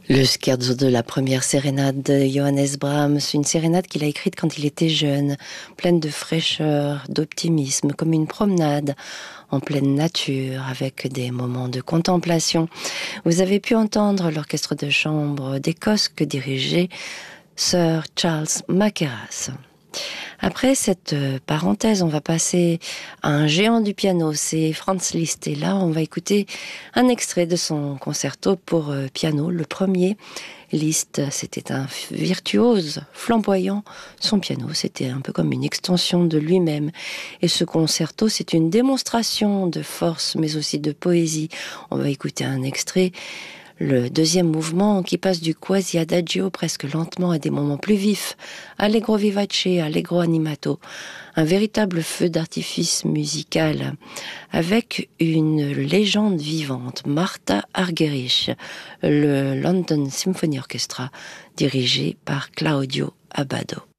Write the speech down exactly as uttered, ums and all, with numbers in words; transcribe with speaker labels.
Speaker 1: Le scherzo de la première sérénade de Johannes Brahms, une sérénade qu'il a écrite quand il était jeune, pleine de fraîcheur, d'optimisme, comme une promenade en pleine nature, avec des moments de contemplation. Vous avez pu entendre l'orchestre de chambre d'Écosse que dirigeait Sir Charles Mackerras. Après cette parenthèse, on va passer à un géant du piano, c'est Franz Liszt. Et là, on va écouter un extrait de son concerto pour piano, le premier. Liszt, c'était un virtuose flamboyant. Son piano, c'était un peu comme une extension de lui-même. Et ce concerto, c'est une démonstration de force, mais aussi de poésie. On va écouter un extrait. Le deuxième mouvement qui passe du quasi adagio presque lentement à des moments plus vifs, allegro vivace, allegro animato, un véritable feu d'artifice musical avec une légende vivante, Martha Argerich, le London Symphony Orchestra dirigé par Claudio Abbado.